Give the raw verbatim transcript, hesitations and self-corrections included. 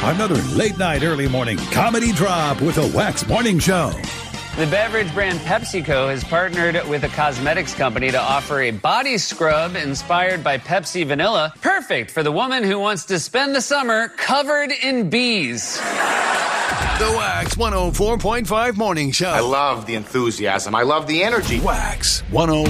Another late night, early morning comedy drop with a Wax Morning Show. The beverage brand PepsiCo has partnered with a cosmetics company to offer a body scrub inspired by Pepsi Vanilla. Perfect for the woman who wants to spend the summer covered in bees. The Wax one oh four point five Morning Show. I love the enthusiasm. I love the energy. Wax one oh